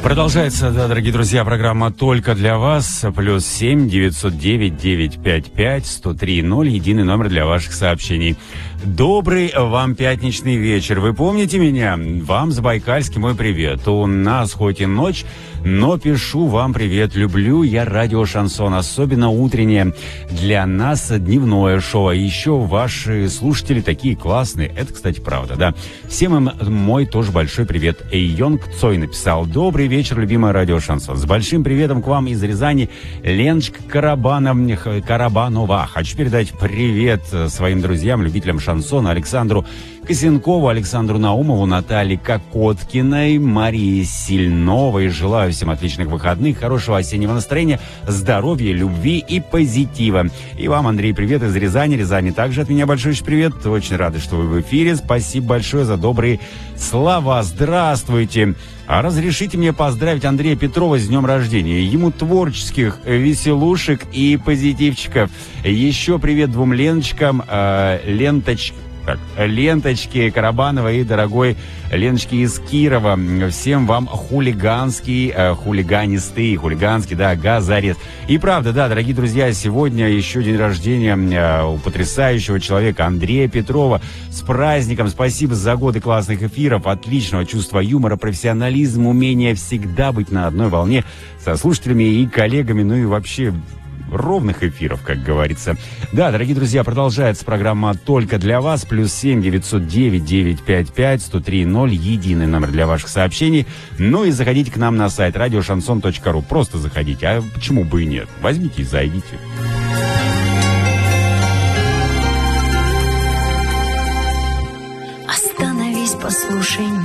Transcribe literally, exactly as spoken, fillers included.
Продолжается, да, дорогие друзья, программа «Только для вас». Плюс семь девятьсот девять девятьсот пятьдесят пять сто три ноль. Единый номер для ваших сообщений. Добрый вам пятничный вечер. Вы помните меня? Вам Забайкальский мой привет. У нас хоть и ночь, но пишу вам привет. Люблю я радио «Шансон», особенно утреннее. Для нас дневное шоу. А еще ваши слушатели такие классные. Это, кстати, правда, да. Всем им мой тоже большой привет. Эйонг Цой написал: добрый вечер, любимое радио «Шансон». С большим приветом к вам из Рязани Леночка Карабанов, Карабанова. Хочу передать привет своим друзьям, любителям шансона: Александру Косенкову, Александру Наумову, Наталье Кокоткиной, Марии Сильновой. Желаю всем отличных выходных, хорошего осеннего настроения, здоровья, любви и позитива. И вам, Андрей, привет из Рязани. Рязани также от меня большой привет. Очень рады, что вы в эфире. Спасибо большое за добрые слова. Здравствуйте. А разрешите мне поздравить Андрея Петрова с днем рождения. Ему творческих веселушек и позитивчиков. Еще привет двум Леночкам. Э, ленточ... Так, Ленточки Карабановой и дорогой Леночки из Кирова. Всем вам хулиганский, э, хулиганистый, хулиганский, да, газарез. И правда, да, дорогие друзья, сегодня еще день рождения э, у потрясающего человека Андрея Петрова. С праздником! Спасибо за годы классных эфиров, отличного чувства юмора, профессионализма, умения всегда быть на одной волне со слушателями и коллегами, ну и вообще ровных эфиров, как говорится. Да, дорогие друзья, продолжается программа «Только для вас». Плюс семь девятьсот девять девятьсот пятьдесят пять сто три ноль. Единый номер для ваших сообщений. Ну и заходите к нам на сайт радио шансон точка ру. Просто заходите. А почему бы и нет? Возьмите и зайдите. Остановись, послушай